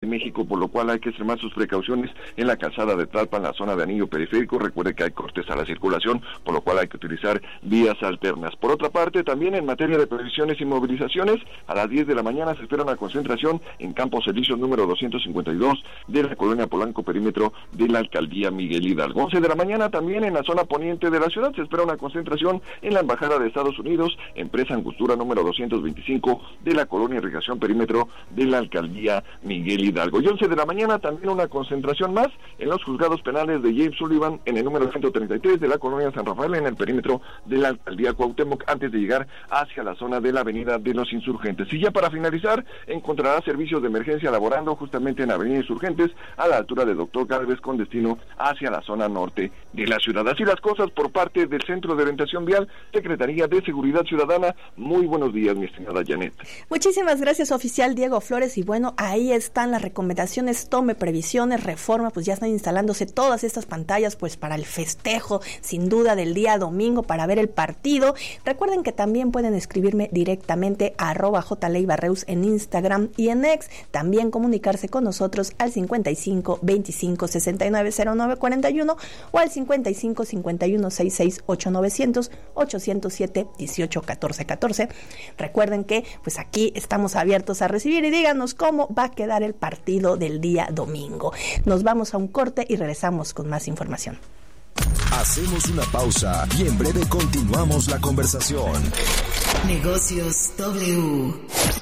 México, por lo cual hay que extremar sus precauciones en la calzada de Tlalpan, en la zona de anillo periférico. Recuerde que hay cortes a la circulación, por lo cual hay que utilizar vías alternas. Por otra parte, también en materia de previsiones y movilizaciones, a las 10 de la mañana se espera una concentración en Campos Elíseos número 252 de la colonia Polanco, perímetro de la alcaldía Miguel Hidalgo. 11 de la mañana también en la zona poniente de la ciudad se espera una concentración en la Embajada de Estados Unidos, empresa Angostura número 225 de la colonia Irrigación, perímetro de la alcaldía Miguel Hidalgo. Y 11 de la mañana también una concentración más en los juzgados penales de James Sullivan en el número 133 de la colonia San Rafael, en el perímetro de la alcaldía Cuauhtémoc, antes de llegar hacia la zona de la avenida de los Insurgentes. Y ya para finalizar, encontrará servicios de emergencia laborando justamente en avenida Insurgentes, a la altura de Doctor Gálvez, con destino hacia la zona norte de la ciudad. Así las cosas por parte del Centro de Orientación Vial, Secretaría de Seguridad Ciudadana. Muy buenos días, mi estimada Janet. Muchísimas gracias, oficial Diego Flores, y bueno, ahí están las recomendaciones, tome previsiones, reforma, pues ya están instalándose todas estas pantallas pues para el festejo, sin duda, del día domingo, para ver el partido. Recuerden que también pueden escribirme directamente a @jleibarreus en Instagram y en X, también comunicarse con nosotros al 55 25 69 09 41 o al 55 51 66 8900 807 18 14 14. Recuerden que pues aquí estamos abiertos a recibir, y díganos cómo va a quedar el partido del día domingo. Nos vamos a un corte y regresamos con más información. Hacemos una pausa y en breve continuamos la conversación. Negocios W.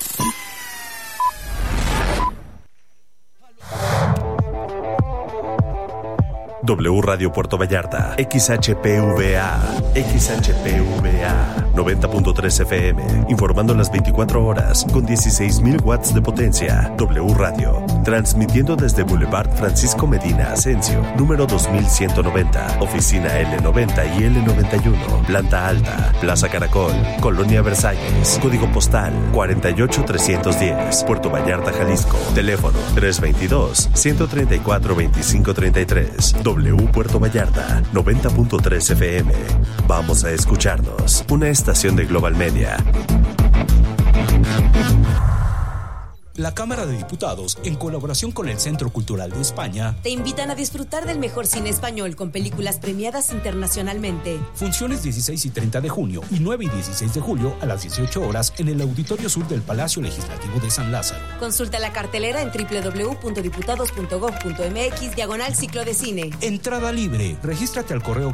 W Radio Puerto Vallarta, XHPVA 90.3 FM, informando las 24 horas con 16,000 watts de potencia. W Radio, transmitiendo desde Boulevard Francisco Medina Asensio, número 2190, oficina L90 y L91, planta alta, Plaza Caracol, Colonia Versalles, código postal 48310, Puerto Vallarta, Jalisco, teléfono 322-134-2533. W Puerto Vallarta, 90.3 FM. Vamos a escucharnos. Una estación de Global Media. La Cámara de Diputados, en colaboración con el Centro Cultural de España, te invitan a disfrutar del mejor cine español con películas premiadas internacionalmente. Funciones 16 y 30 de junio y 9 y 16 de julio a las 18 horas en el Auditorio Sur del Palacio Legislativo de San Lázaro. Consulta la cartelera en www.diputados.gov.mx/ciclo de cine. Entrada libre. Regístrate al correo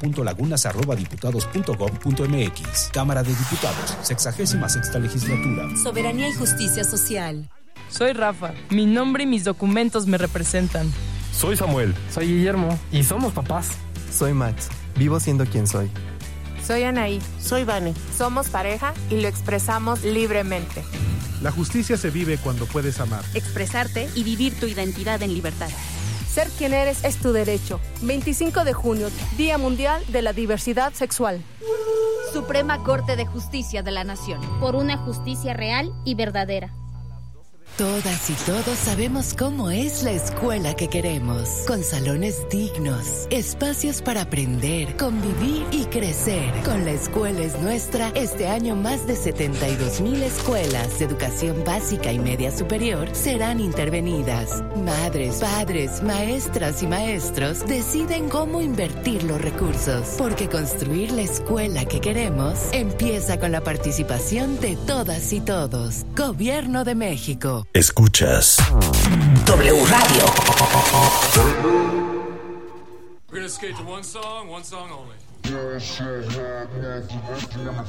gabriela.lagunas@diputados.gov.mx. Cámara de Diputados, 66ª legislatura. Soberanía y justicia social. Soy Rafa. Mi nombre y mis documentos me representan. Soy Samuel. Soy Guillermo. Y somos papás. Soy Max. Vivo siendo quien soy. Soy Anaí. Soy Vane. Somos pareja y lo expresamos libremente. La justicia se vive cuando puedes amar, expresarte y vivir tu identidad en libertad. Ser quien eres es tu derecho. 25 de junio, Día Mundial de la Diversidad Sexual. Suprema Corte de Justicia de la Nación. Por una justicia real y verdadera. Todas y todos sabemos cómo es la escuela que queremos, con salones dignos, espacios para aprender, convivir y crecer. Con La Escuela es Nuestra, este año más de 72,000 escuelas de educación básica y media superior serán intervenidas. Madres, padres, maestras y maestros deciden cómo invertir los recursos, porque construir la escuela que queremos empieza con la participación de todas y todos. Gobierno de México. Escuchas W Radio. We're gonna skate to one song only.